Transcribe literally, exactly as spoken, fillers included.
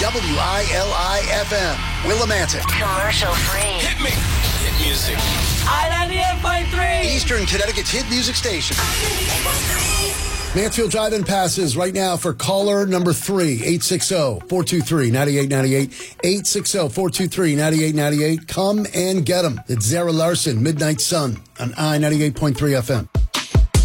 W I L I F M, Willimantic. Commercial free. Hit me. Hit music. I ninety-eight point three. Eastern Connecticut's hit music station. Mansfield Drive-In passes right now for caller number three, eight six zero, four two three, nine eight nine eight, eight six zero, four two three, nine eight nine eight. Come and get them. It's Zara Larson, Midnight Sun on I ninety-eight point three F M.